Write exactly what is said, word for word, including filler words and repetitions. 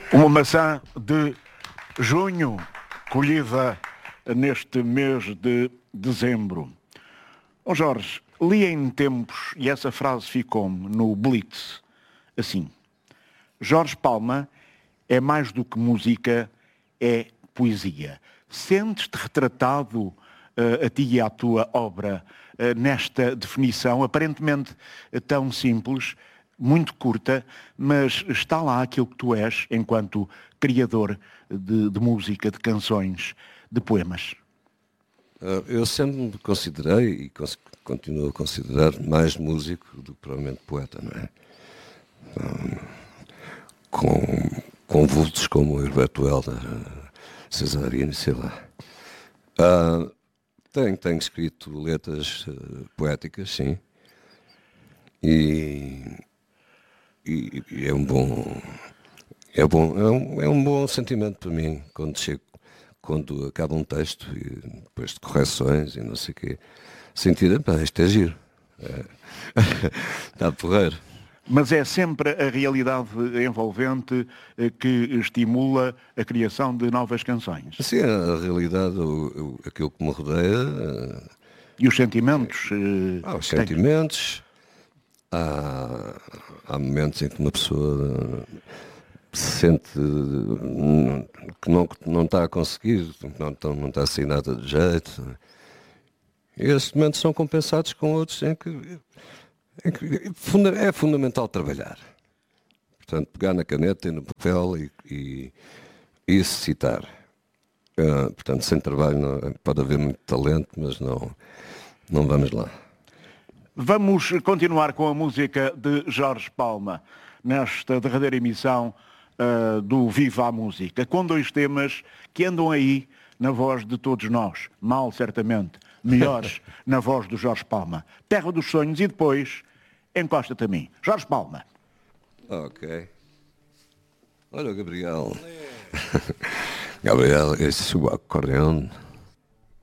Uma maçã de junho, colhida neste mês de dezembro. Ó Jorge, li em tempos, e essa frase ficou-me no Blitz, assim: Jorge Palma é mais do que música, é poesia. Sentes-te retratado uh, a ti e à tua obra uh, nesta definição, aparentemente uh, tão simples, muito curta, mas está lá aquilo que tu és enquanto criador de, de música, de canções, de poemas? Eu sempre me considerei, e continuo a considerar, mais músico do que provavelmente poeta, não é? Com, com vultos como o Herberto Helder, Cesarino, sei lá. Uh, tenho, tenho escrito letras uh, poéticas, sim. E... E, e é um bom, é bom, é um, é um bom sentimento para mim quando chego, quando acaba um texto e depois de correções e não sei o quê, sentir, pá, isto é giro, é, está porreiro. Mas é sempre a realidade envolvente que estimula a criação de novas canções. Sim, a realidade, o, o, aquilo que me rodeia. E os sentimentos? Ah, os sentimentos. Há, há momentos em que uma pessoa se sente que não, não está a conseguir, que não, não está a sair nada de jeito. E esses momentos são compensados com outros em que, em que é fundamental trabalhar. Portanto, pegar na caneta e no papel e, e, e citar. Uh, portanto, sem trabalho não, pode haver muito talento, mas não, não vamos lá. Vamos continuar com a música de Jorge Palma, nesta derradeira emissão uh, do Viva a Música, com dois temas que andam aí na voz de todos nós, mal certamente, melhores na voz do Jorge Palma. Terra dos Sonhos e depois Encosta-te a mim. Jorge Palma. Ok. Olha o Gabriel. Gabriel, esse é o acordeão.